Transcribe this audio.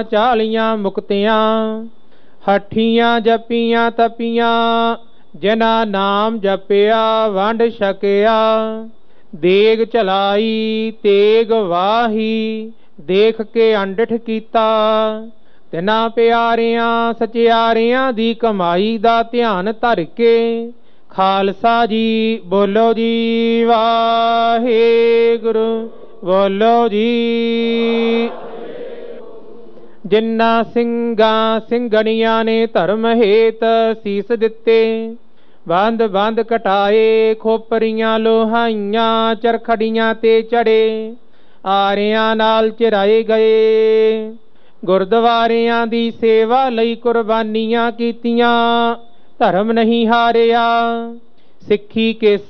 ਚਾਲੀਆਂ ਮੁਕਤਿਆਂ ਹੱਠੀਆਂ ਜਪੀਆਂ ਤਪੀਆਂ ਜਿਨਾ ਨਾਮ ਜਪਿਆ ਵੰਡ ਛਕਿਆ ਦੇਗ ਚਲਾਈ ਤੇਗ ਵਾਹੀ ਦੇਖ ਕੇ ਅੰਡਠ ਕੀਤਾ ਤਿਨਾ ਪਿਆਰਿਆਂ ਸਚਿਆਰਿਆਂ ਦੀ ਕਮਾਈ ਦਾ ਧਿਆਨ ਧਰ ਕੇ ਖਾਲਸਾ ਜੀ ਬੋਲੋ ਜੀ ਵਾਹਿਗੁਰੂ ਬੋਲੋ ਜੀ। ਜਿਨ੍ਹਾਂ ਸਿੰਘਾਂ ਸਿੰਘਣੀਆਂ ਨੇ ਧਰਮ ਹੇਤ ਸੀਸ ਦਿੱਤੇ ਬੰਦ ਬੰਦ ਕਟਾਏ ਖੋਪਰੀਆਂ ਲੋਹਾਈਆਂ ਚਰਖੜੀਆਂ ਤੇ ਚੜੇ ਆਰਿਆਂ ਨਾਲ ਚਿਰਾਏ ਗਏ ਗੁਰਦੁਆਰਿਆਂ ਦੀ ਸੇਵਾ ਲਈ ਕੁਰਬਾਨੀਆਂ ਕੀਤੀਆਂ ਧਰਮ ਨਹੀਂ ਹਾਰਿਆ ਸਿੱਖੀ ਕੇ